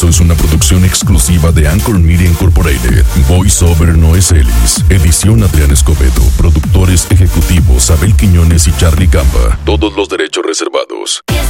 Esto es una producción exclusiva de Anchor Media Incorporated. Voiceover Noé Celis. Edición Adrián Escobedo. Productores ejecutivos Abel Quiñones y Charlie Campa. Todos los derechos reservados.